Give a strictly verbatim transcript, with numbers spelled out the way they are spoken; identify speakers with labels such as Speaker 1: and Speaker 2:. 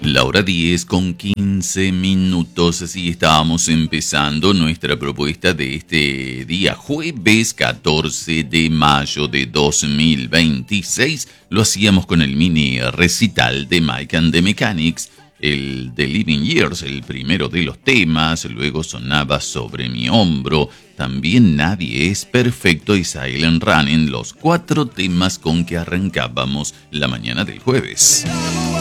Speaker 1: La hora diez con quince minutos, así estábamos empezando nuestra propuesta de este día, jueves catorce de mayo de dos mil veintiséis. Lo hacíamos con el mini recital de Mike and the Mechanics, el The Living Years, el primero de los temas, luego sonaba Sobre mi hombro, también Nadie es perfecto y Silent Running, los cuatro temas con que arrancábamos la mañana del jueves.